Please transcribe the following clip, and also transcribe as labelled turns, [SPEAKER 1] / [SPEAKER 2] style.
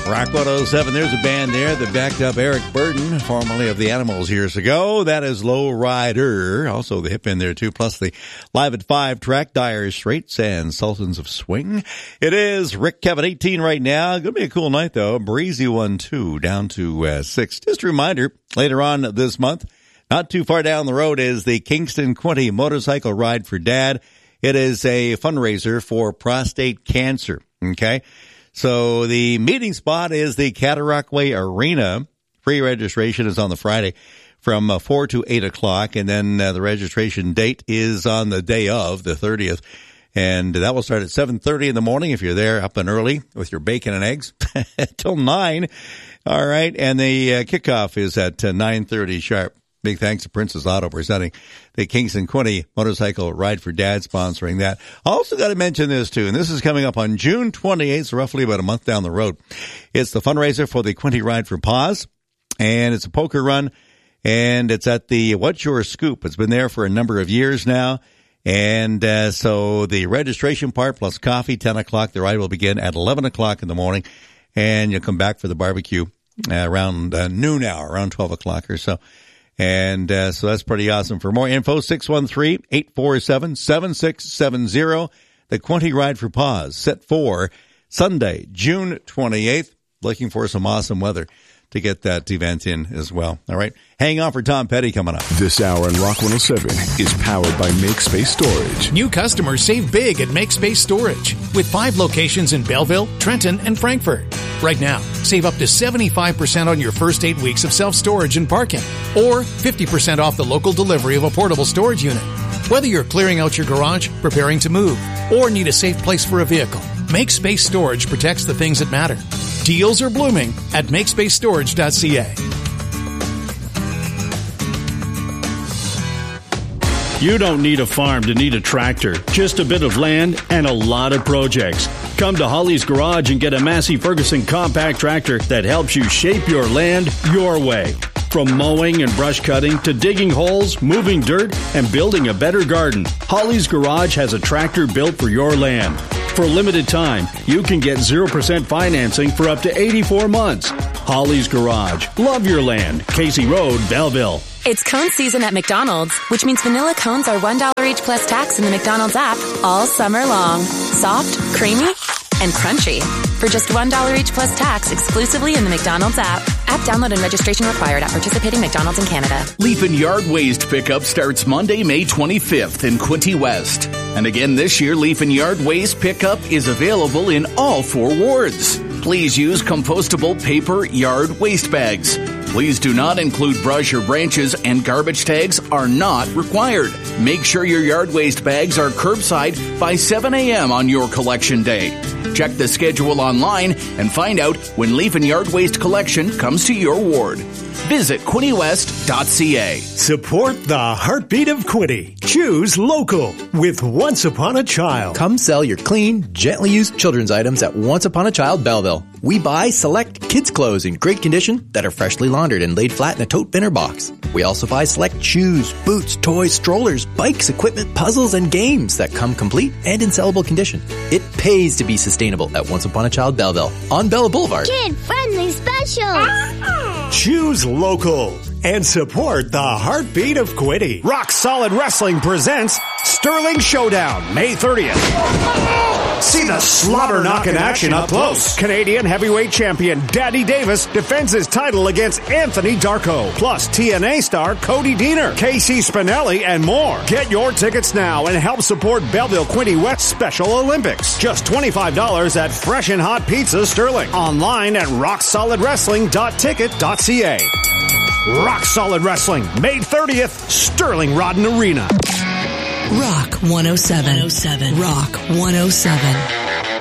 [SPEAKER 1] Rock 107, there's a band there that backed up Eric Burden, formerly of the Animals years ago. That is Low Rider. Also the hip in there too, plus the Live at 5 track, Dire Straits and Sultans of Swing. It is Rick Kevin 18 right now. Gonna be a cool night though. A breezy one too, down to 6. Just a reminder, later on this month, not too far down the road, is the Kingston Quinte Motorcycle Ride for Dad. It is a fundraiser for prostate cancer. Okay. So the meeting spot is the Cataraqui Arena. Free registration is on the Friday from 4 to 8 o'clock. And then the registration date is on the day of, the 30th. And that will start at 7:30 in the morning if you're there up and early with your bacon and eggs till 9. All right. And the kickoff is at 9:30 sharp. Big thanks to Princess Auto presenting the Kingston Quinte Motorcycle Ride for Dad, sponsoring that. I also got to mention this too, and this is coming up on June 28th, so roughly about a month down the road. It's the fundraiser for the Quinte Ride for Paws, and it's a poker run, and it's at the What's Your Scoop. It's been there for a number of years now, and so the registration part plus coffee, 10 o'clock. The ride will begin at 11 o'clock in the morning, and you'll come back for the barbecue around noon hour, around 12 o'clock or so. And so that's pretty awesome. For more info, 613-847-7670. The Quinte Ride for Paws, set for Sunday, June 28th. Looking for some awesome weather to get that event in as well. All right. Hang on for Tom Petty coming up.
[SPEAKER 2] This hour on Rock 107 is powered by MakeSpace Storage.
[SPEAKER 3] New customers save big at MakeSpace Storage with 5 locations in Belleville, Trenton, and Frankfort. Right now, save up to 75% on your first 8 weeks of self-storage and parking, or 50% off the local delivery of a portable storage unit. Whether you're clearing out your garage, preparing to move, or need a safe place for a vehicle, MakeSpace Storage protects the things that matter. Deals are blooming at MakeSpaceStorage.ca.
[SPEAKER 4] You don't need a farm to need a tractor, just a bit of land and a lot of projects. Come to Holly's Garage and get a Massey Ferguson compact tractor that helps you shape your land your way. From mowing and brush cutting to digging holes, moving dirt, and building a better garden, Holly's Garage has a tractor built for your land. For a limited time, you can get 0% financing for up to 84 months. Holly's Garage. Love your land. Casey Road, Belleville.
[SPEAKER 5] It's cone season at McDonald's, which means vanilla cones are $1 each plus tax in the McDonald's app all summer long. Soft, creamy, and crunchy. For just $1 each plus tax exclusively in the McDonald's app. App download and registration required at participating McDonald's in Canada.
[SPEAKER 6] Leaf and Yard Waste pickup starts Monday, May 25th in Quinte West. And again this year, Leaf and Yard Waste pickup is available in all 4 wards. Please use compostable paper yard waste bags. Please do not include brush or branches, and garbage tags are not required. Make sure your yard waste bags are curbside by 7 a.m. on your collection day. Check the schedule online and find out when Leaf and Yard Waste collection comes to your ward. Visit QuinteWest.ca.
[SPEAKER 7] Support the heartbeat of Quinte. Choose local with Once Upon a Child.
[SPEAKER 8] Come sell your clean, gently used children's items at Once Upon a Child Belleville. We buy select kids' clothes in great condition that are freshly laundered and laid flat in a tote bin or box. We also buy select shoes, boots, toys, strollers, bikes, equipment, puzzles, and games that come complete and in sellable condition. It pays to be sustainable at Once Upon a Child Belleville on Bella Boulevard.
[SPEAKER 9] Kid-friendly specials.
[SPEAKER 7] Choose local and support the heartbeat of Quinte. Rock Solid Wrestling presents Sterling Showdown, May 30th. See the slobber knock in action up close. Canadian heavyweight champion Daddy Davis defends his title against Anthony Darko. Plus TNA star Cody Deaner, Casey Spinelli, and more. Get your tickets now and help support Belleville Quinte West Special Olympics. Just $25 at Fresh and Hot Pizza Sterling. Online at rocksolidwrestling.ticket.ca. Rock Solid Wrestling, May 30th, Sterling Rodden Arena.
[SPEAKER 10] Rock 107. Rock 107.